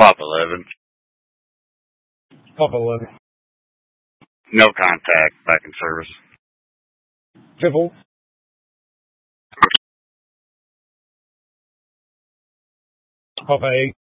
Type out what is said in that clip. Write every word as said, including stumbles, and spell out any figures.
Pop eleven. Pop eleven. No contact. Back in service. Civil. Pop eight.